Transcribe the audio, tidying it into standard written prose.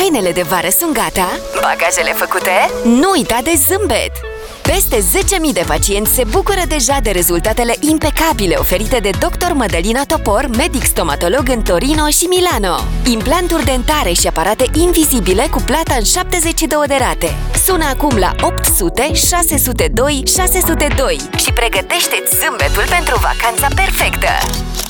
Hainele de vară sunt gata? Bagajele făcute? Nu uita de zâmbet! Peste 10.000 de pacienți se bucură deja de rezultatele impecabile oferite de Dr. Mădălina Topor, medic stomatolog în Torino și Milano. Implanturi dentare și aparate invizibile cu plata în 72 de rate. Sună acum la 800 602 602 și pregătește-ți zâmbetul pentru vacanța perfectă!